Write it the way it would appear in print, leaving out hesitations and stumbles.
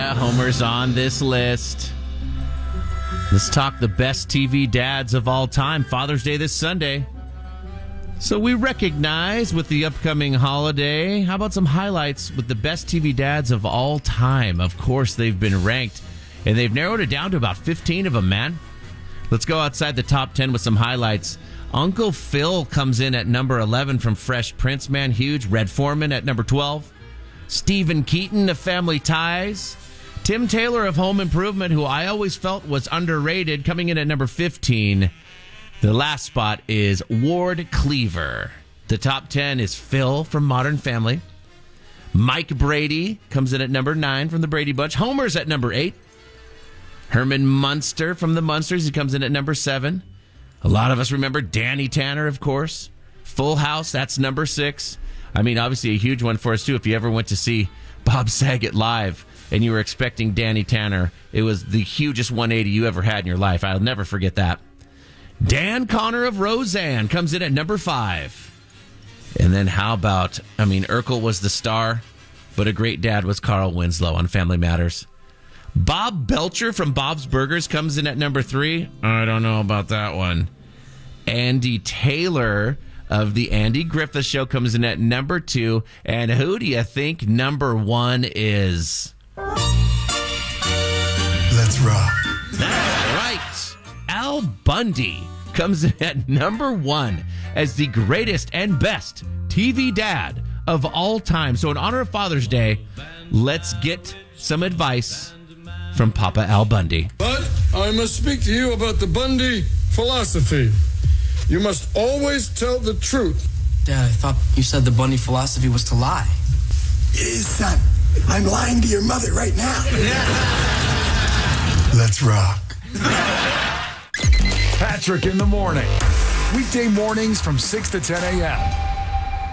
Yeah, Homer's on this list. Let's talk the best TV dads of all time. Father's Day this Sunday. So we recognize with the upcoming holiday, how about some highlights with the best TV dads of all time? Of course, they've been ranked, and they've narrowed it down to about 15 of them, man. Let's go outside the top 10 with some highlights. Uncle Phil comes in at number 11 from Fresh Prince, man, huge. Red Foreman at number 12. Stephen Keaton of Family Ties. Tim Taylor of Home Improvement, who I always felt was underrated, coming in at number 15. The last spot is Ward Cleaver. The top 10 is Phil from Modern Family. Mike Brady comes in at number 9 from the Brady Bunch. Homer's at number 8. Herman Munster from the Munsters, he comes in at number 7. A lot of us remember Danny Tanner, of course. Full House, that's number 6. I mean, obviously a huge one for us, too. If you ever went to see Bob Saget live and you were expecting Danny Tanner, it was the hugest 180 you ever had in your life. I'll never forget that. Dan Connor of Roseanne comes in at number 5. And then how about, Urkel was the star, but a great dad was Carl Winslow on Family Matters. Bob Belcher from Bob's Burgers comes in at number 3. I don't know about that one. Andy Taylor of The Andy Griffith Show comes in at number 2. And who do you think number 1 is? Let's rock. That's right. Al Bundy comes in at number 1 as the greatest and best TV dad of all time. So in honor of Father's Day, let's get some advice from Papa Al Bundy. But I must speak to you about the Bundy philosophy. You must always tell the truth. Dad, I thought you said the Bundy philosophy was to lie. It is, son. I'm lying to your mother right now. Let's rock. Patrick in the morning. Weekday mornings from 6 to 10 a.m.